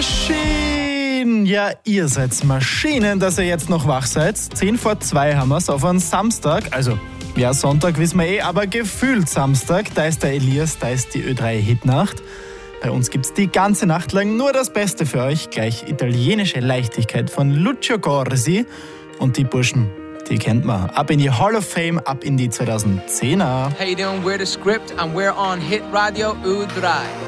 Machine! Ja, ihr seid Maschinen, dass ihr jetzt noch wach seid. 1:10 haben wir's auf einen Samstag. Also, ja, Sonntag wissen wir aber gefühlt Samstag. Da ist der Elias, da ist die Ö3-Hitnacht. Bei uns gibt's die ganze Nacht lang nur das Beste für euch. Gleich italienische Leichtigkeit von Lucio Corsi. Und die Burschen, die kennt man. Ab in die Hall of Fame, ab in die 2010er. How you doing? We're the Script and we're on Hit Radio U3.